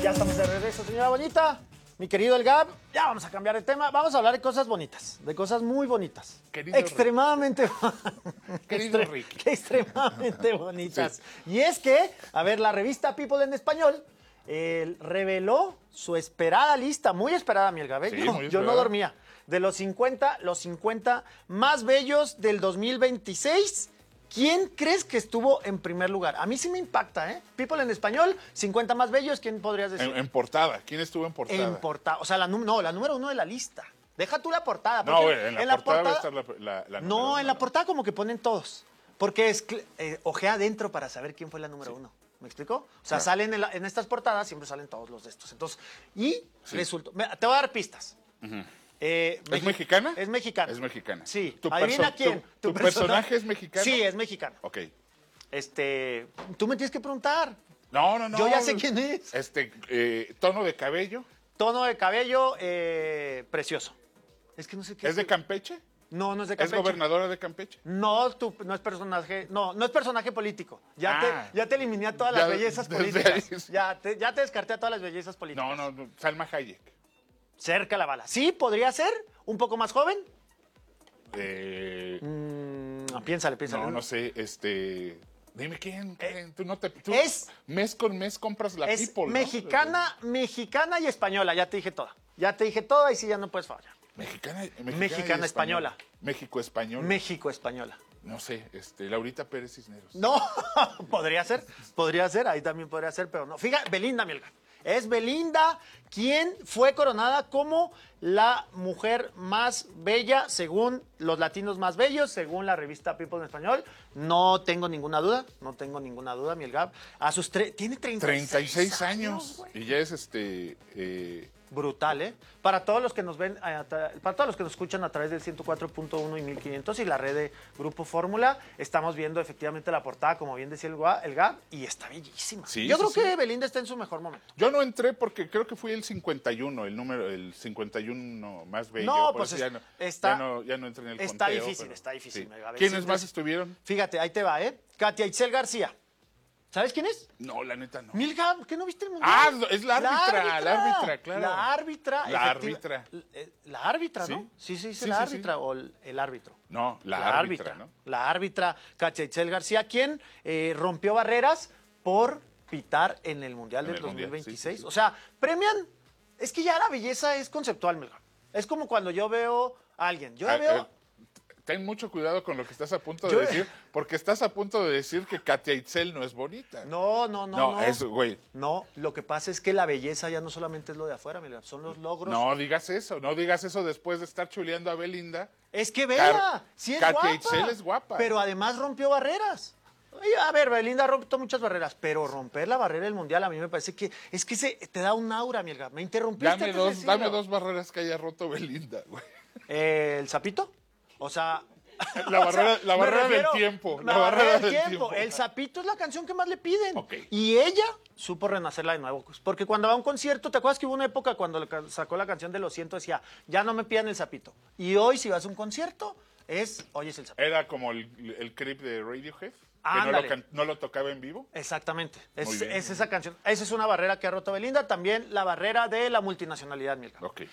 Ya estamos de regreso, señora bonita. Mi querido El Gab, ya vamos a cambiar de tema. Vamos a hablar de cosas bonitas, de cosas muy bonitas. Querido extremadamente Querido Ricky. extremadamente bonitas. Sí. Y es que, a ver, la revista People en español reveló su esperada lista, muy esperada, mi El Gab. Sí, yo no dormía. De los 50 más bellos del 2026. ¿Quién crees que estuvo en primer lugar? A mí sí me impacta, ¿eh? People en español, 50 más bellos, ¿quién podrías decir? En portada. ¿Quién estuvo en portada? En portada. O sea, la número uno de la lista. Deja tú la portada. No, güey, en la portada va a estar la no, uno, en la portada como que ponen todos. Porque es ojea adentro para saber quién fue la número uno. ¿Me explico? O sea, salen en estas portadas, siempre salen todos los de estos. Entonces, resultó. Te voy a dar pistas. ¿Es mexicana? Es mexicana. Es mexicana. Sí. ¿Adivina quién? ¿Tu personaje es mexicano? Sí, es mexicano. Ok. Tú me tienes que preguntar. No. Yo ya sé quién es. Tono de cabello. Tono de cabello precioso. Es que no sé qué. ¿Es de Campeche? No, no es de Campeche. ¿Es gobernadora de Campeche? No, no es personaje. No es personaje político. Ya te eliminé a todas las bellezas políticas. Ya te descarté a todas las bellezas políticas. No. Salma Hayek. Cerca la bala. Sí, podría ser. Un poco más joven. Piénsale. No sé. Dime quién. Tú es mes con mes compras la es People, mexicana y española. Ya te dije toda. Y sí, ya no puedes fallar. Mexicana española. México española. México española. No sé, Laurita Pérez Cisneros. No, podría ser, ahí también podría ser, pero no. Fíjate, Belinda, Mielga. Es Belinda quien fue coronada como la mujer más bella, según los latinos más bellos, según la revista People en español. No tengo ninguna duda, Miel Gab. Tiene 36 años. Y ya es brutal, ¿eh? Para todos los que nos ven, para todos los que nos escuchan a través del 104.1 y 1500 y la red de Grupo Fórmula, estamos viendo efectivamente la portada, como bien decía el Gab, y está bellísima. Sí, Yo creo que Belinda está en su mejor momento. Yo no entré porque creo que fui el 51, el 51 más bello. No, pues ya no entré en el está conteo. Está difícil. Sí. ¿Quiénes más estuvieron? Fíjate, ahí te va, ¿eh? Katia Itzel García. ¿Sabes quién es? No, la neta no. Milgab, ¿qué no viste el mundial? Es la árbitra, claro. La árbitra. La árbitra, ¿Sí? ¿no? Sí, la árbitra o el árbitro. No, la árbitra, ¿no? La árbitra Katia Itzel García, quien rompió barreras por pitar en el Mundial del 2026. Sí. O sea, premian. Es que ya la belleza es conceptual, Milgab. Es como cuando yo veo a alguien. Yo veo. Ten mucho cuidado con lo que estás a punto de decir, porque estás a punto de decir que Katia Itzel no es bonita. No. Güey. No, lo que pasa es que la belleza ya no solamente es lo de afuera, Milgab, son los logros. No digas eso después de estar chuleando a Belinda. Es que vea, sí es guapa. Katia Itzel es guapa. Pero además rompió barreras. A ver, Belinda rompió muchas barreras, pero romper la barrera del Mundial a mí me parece que te da un aura, Milgab. Me interrumpiste. Dame dos barreras que haya roto Belinda, güey. ¿El sapito? O sea... La barrera del tiempo. La barrera del tiempo. El sapito es la canción que más le piden. Okay. Y ella supo renacerla de nuevo. Porque cuando va a un concierto, ¿te acuerdas que hubo una época cuando sacó la canción de Lo siento, decía, ya no me pidan el sapito? Y hoy, si vas a un concierto, oyes el sapito. Era como el clip de Radiohead. Que no lo tocaba en vivo. Exactamente. Es esa canción. Esa es una barrera que ha roto Belinda. También la barrera de la multinacionalidad, Milka. Okay.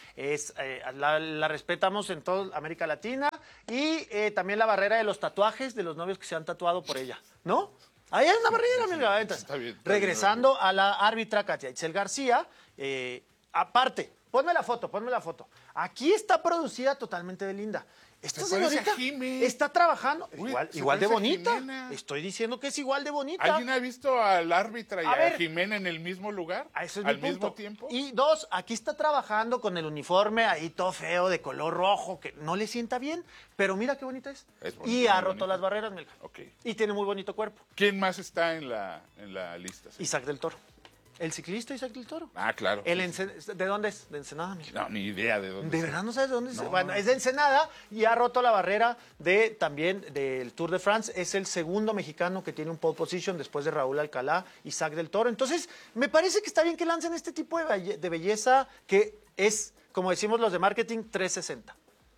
La respetamos en toda América Latina. Y también la barrera de los tatuajes de los novios que se han tatuado por ella. ¿No? Ahí hay una barrera, Milka. Está bien. Regresando a la árbitra Katia Itzel García. Aparte, ponme la foto. Aquí está producida totalmente Belinda. Esta señorita está trabajando igual de bonita. Estoy diciendo que es igual de bonita. ¿Alguien ha visto al árbitra y a Jimena en el mismo lugar? Al mismo tiempo. Y dos, aquí está trabajando con el uniforme ahí todo feo de color rojo que no le sienta bien, pero mira qué bonita es. Y ha roto las barreras, Milka. Okay. Y tiene muy bonito cuerpo. ¿Quién más está en la lista? ¿Sí? Isaac del Toro. El ciclista Isaac del Toro. Ah, claro. ¿De dónde es? ¿De Ensenada, Milka? No, ni idea de dónde. ¿De verdad no sabes de dónde es? No, bueno, es de Ensenada y ha roto la barrera también del Tour de France. Es el segundo mexicano que tiene un pole position después de Raúl Alcalá, Isaac del Toro. Entonces, me parece que está bien que lancen este tipo de belleza que es, como decimos los de marketing, 360.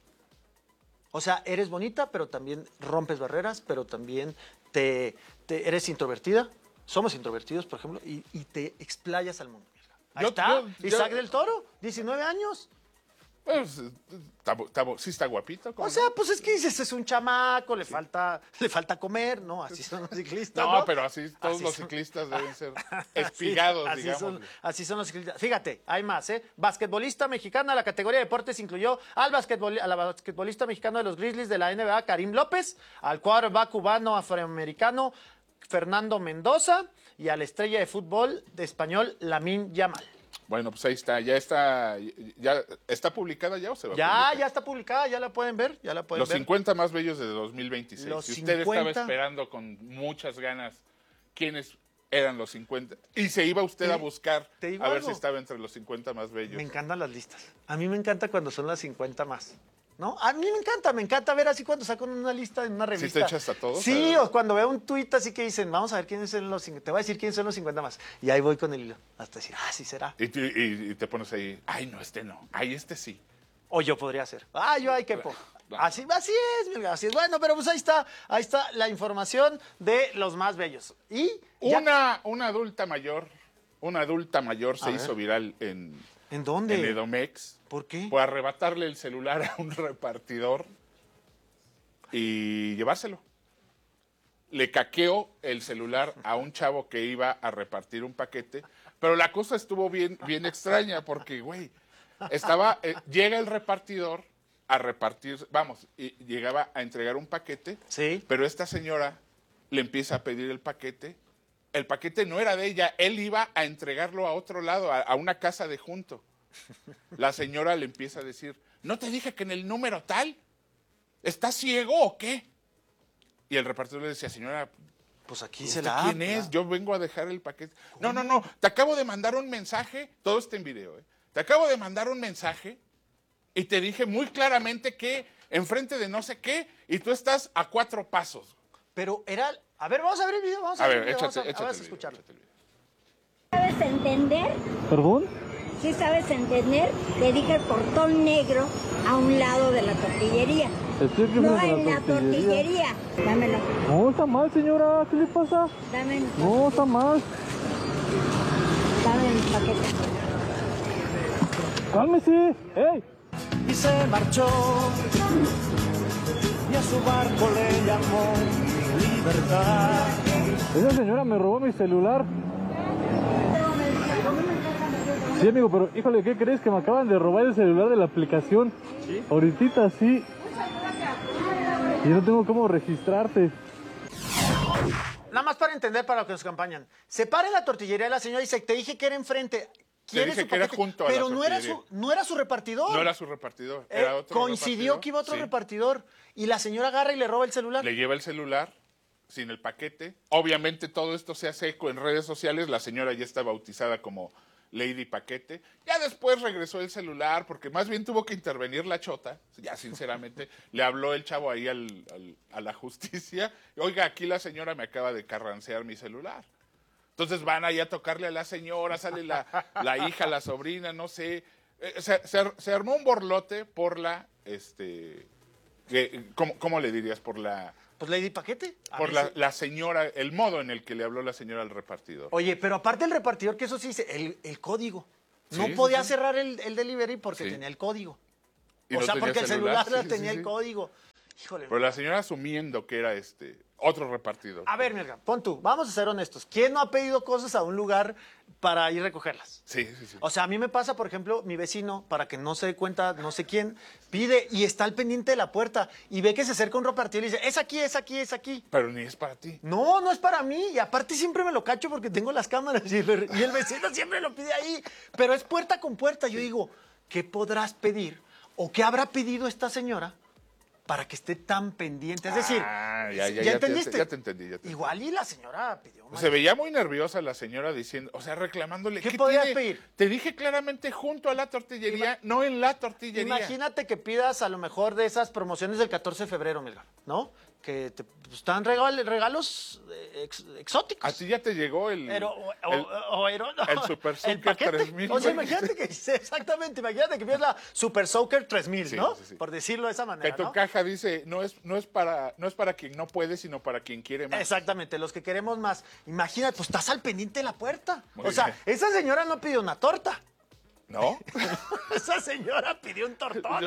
O sea, eres bonita, pero también rompes barreras, pero también eres introvertida. Somos introvertidos, por ejemplo, y te explayas al mundo. Ahí está, Isaac del Toro, 19 años. Pues, sí está guapito. O sea, pues es que dices, es un chamaco, le falta comer, ¿no? Así son los ciclistas, ¿no? Pero así todos los ciclistas deben ser espigados, digamos. Así son los ciclistas. Fíjate, hay más, ¿eh? Basquetbolista mexicana, la categoría de deportes incluyó a la basquetbolista mexicana de los Grizzlies de la NBA, Karim López, al quarterback cubano afroamericano, Fernando Mendoza, y a la estrella de fútbol de español, Lamine Yamal. Bueno, pues ahí está, ya está publicada ya o se va a publicar. Ya está publicada, ya la pueden ver, Los 50 más bellos de 2026. Los si usted 50... estaba esperando con muchas ganas quiénes eran los 50 y se iba usted a buscar a ver si estaba entre los 50 más bellos. Me encantan las listas. A mí me encanta cuando son las 50 más. ¿No? A mí me encanta ver así cuando sacan una lista en una revista. ¿Sí te echas a todos? Sí, o cuando veo un tuit así que dicen, vamos a ver quiénes son los 50, te voy a decir quiénes son los 50 más. Y ahí voy con el hilo, hasta decir, sí será. Y te pones ahí, no, este no, este sí. O yo podría ser. Yo ahí quepo. Así es, Milgar, así es. Bueno, pero pues ahí está la información de los más bellos. Y una adulta mayor se hizo viral ¿En dónde? En Edomex. ¿Por qué? Por arrebatarle el celular a un repartidor y llevárselo. Le caqueó el celular a un chavo que iba a repartir un paquete, pero la cosa estuvo bien extraña porque, güey, llega el repartidor a repartir, y llegaba a entregar un paquete, sí, pero esta señora le empieza a pedir el paquete. El paquete no era de ella, él iba a entregarlo a otro lado, a una casa de junto. La señora le empieza a decir, ¿no te dije que en el número tal? ¿Estás ciego o qué? Y el repartidor le decía, señora, pues aquí se la ¿quién es? Yo vengo a dejar el paquete. No, te acabo de mandar un mensaje, todo está en video, te acabo de mandar un mensaje y te dije muy claramente que enfrente de no sé qué y tú estás a 4 pasos. Pero era... A ver, vamos a ver el video, vamos a escucharlo. ¿Sabes entender? ¿Perdón? ¿Sí sabes entender? Te dije portón negro a un lado de la tortillería. No en la tortillería. Dámelo. No, está mal, señora. ¿Qué le pasa? Dámelo. No, está mal. Dame el paquete. ¡Cálmese! ¡Ey! Y se marchó, y a su barco le llamó Libertad. Esa señora me robó mi celular. Sí, amigo, pero híjole, ¿qué crees? Que me acaban de robar el celular de la aplicación. ¿Sí? Ahorita sí. Y no tengo cómo registrarte. Nada más para entender para los que nos acompañan. Se para en la tortillería la señora y dice, te dije que era enfrente. Te dije que era junto a la pero no era su repartidor. No era su repartidor, era otro coincidió repartidor. Que iba otro repartidor. Y la señora agarra y le roba el celular. Le lleva el celular sin el paquete. Obviamente todo esto se hace eco en redes sociales. La señora ya está bautizada como Lady Paquete. Ya después regresó el celular porque más bien tuvo que intervenir la chota. Ya sinceramente le habló el chavo ahí a la justicia. Oiga, aquí la señora me acaba de carrancear mi celular. Entonces van ahí a tocarle a la señora, sale la hija, la sobrina, no sé. Se armó un borlote por la, ¿cómo le dirías? Por la... Pues Lady Paquete. Por la señora, el modo en el que le habló la señora al repartidor. Oye, pero aparte el repartidor, que eso sí dice, el código. No podía cerrar el delivery porque tenía el código. Y o sea, porque el celular tenía el código. Híjole. Pero la señora asumiendo que era otro repartidor. A ver, Mirga, pon tú, vamos a ser honestos. ¿Quién no ha pedido cosas a un lugar para ir a recogerlas? Sí. O sea, a mí me pasa, por ejemplo, mi vecino, para que no se dé cuenta, no sé quién, pide y está al pendiente de la puerta y ve que se acerca un repartidor y dice, es aquí, es aquí, es aquí. Pero ni es para ti. No, no es para mí. Y aparte siempre me lo cacho porque tengo las cámaras y el vecino siempre lo pide ahí. Pero es puerta con puerta. Yo digo, ¿qué podrás pedir? ¿O qué habrá pedido esta señora para que esté tan pendiente? Es decir, ¿ya entendiste? Ya te entendí. Igual y la señora pidió más. Se veía muy nerviosa la señora diciendo, o sea, reclamándole. ¿Qué podías pedir? Te dije claramente junto a la tortillería, no en la tortillería. Imagínate que pidas a lo mejor de esas promociones del 14 de febrero, Milgar, ¿no? que te están regalos exóticos. ¿A ti ya te llegó el Super el Soaker paquete. 3000? O sea, imagínate que exactamente, imagínate que ves la Super Soaker 3000, Sí, ¿no? sí, sí. Por decirlo de esa manera, Que tu ¿no? caja dice, no es para quien no puede, sino para quien quiere más. Exactamente, los que queremos más. Imagínate, pues estás al pendiente de la puerta. Muy o sea, bien. esa señora no pidió una torta. ¿No? Esa señora pidió un tortón.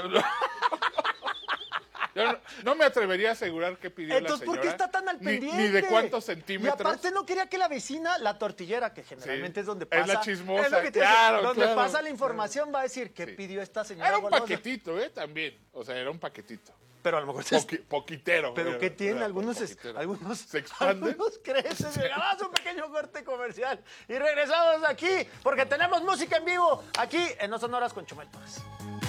Yo no me atrevería a asegurar que pidió Entonces, la ¿por señora. qué está tan al pendiente? Ni de cuántos Y centímetros. aparte no quería que la vecina, la tortillera, que generalmente Sí, es donde es pasa. la chismosa, es lo que te claro, digo, donde claro, pasa la información va a decir qué Sí. pidió esta señora. Era un golosa. paquetito, también. O sea, era un paquetito. Pero a lo mejor Poquitero. Pero era, ¿qué tiene? era Algunos poquitero. ¿Se expanden? Algunos crecen. Hagamos un pequeño corte comercial y regresamos aquí porque tenemos música en vivo aquí en No Sonoras con Chumel Torres.